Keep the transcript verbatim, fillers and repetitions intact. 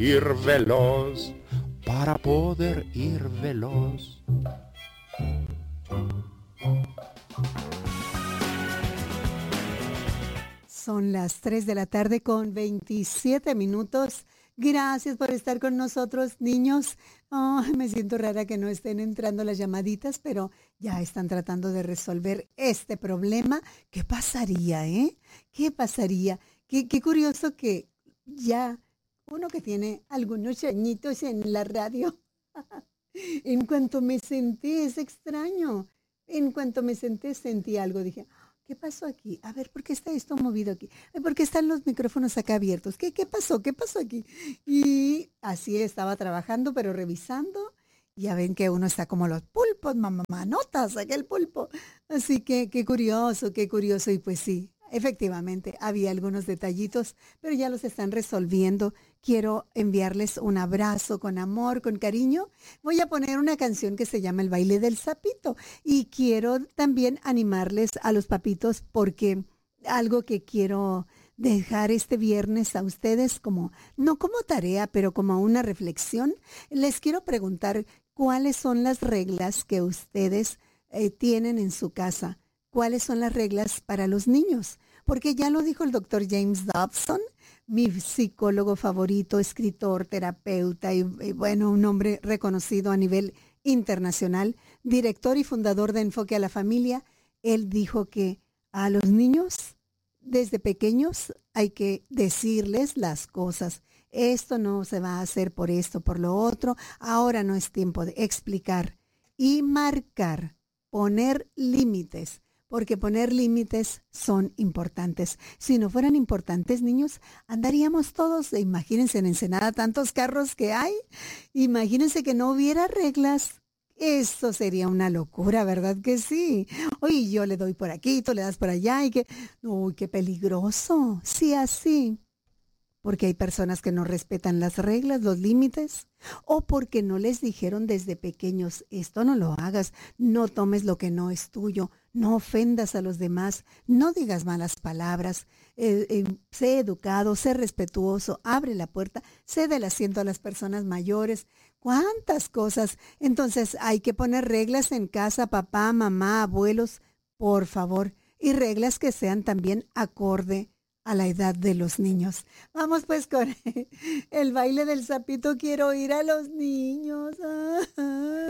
Ir veloz, para poder ir veloz. Son las tres de la tarde con veintisiete minutos. Gracias por estar con nosotros, niños. Oh, me siento rara que no estén entrando las llamaditas, pero ya están tratando de resolver este problema. ¿Qué pasaría, eh? ¿Qué pasaría? Qué, qué curioso que ya uno que tiene algunos añitos en la radio, en cuanto me senté, es extraño. En cuanto me senté, sentí algo. Dije, ¿qué pasó aquí? A ver, ¿por qué está esto movido aquí? ¿Por qué están los micrófonos acá abiertos? ¿Qué, qué pasó? ¿Qué pasó aquí? Y así estaba trabajando, pero revisando. Ya ven que uno está como los pulpos, mamá, manotas, aquel pulpo. Así que qué curioso, qué curioso. Y pues sí, efectivamente, había algunos detallitos, pero ya los están resolviendo. Quiero enviarles un abrazo con amor, con cariño. Voy a poner una canción que se llama El baile del sapito y quiero también animarles a los papitos porque algo que quiero dejar este viernes a ustedes como, no como tarea, pero como una reflexión, les quiero preguntar cuáles son las reglas que ustedes eh, tienen en su casa. ¿Cuáles son las reglas para los niños? Porque ya lo dijo el doctor James Dobson, mi psicólogo favorito, escritor, terapeuta y, y bueno, un hombre reconocido a nivel internacional, director y fundador de Enfoque a la Familia. Él dijo que a los niños desde pequeños hay que decirles las cosas. Esto no se va a hacer por esto, por lo otro. Ahora no es tiempo de explicar y marcar, poner límites. Porque poner límites son importantes. Si no fueran importantes, niños, andaríamos todos, imagínense en Ensenada tantos carros que hay, imagínense que no hubiera reglas. Eso sería una locura, ¿verdad que sí? Oye, yo le doy por aquí, tú le das por allá y que, uy, qué peligroso. Sí, así. Porque hay personas que no respetan las reglas, los límites, o porque no les dijeron desde pequeños, esto no lo hagas, no tomes lo que no es tuyo, no ofendas a los demás, no digas malas palabras, eh, eh, sé educado, sé respetuoso, abre la puerta, cede el asiento a las personas mayores, cuántas cosas. Entonces hay que poner reglas en casa, papá, mamá, abuelos, por favor, y reglas que sean también acorde a la edad de los niños. Vamos pues con el baile del sapito. Quiero ir a los niños.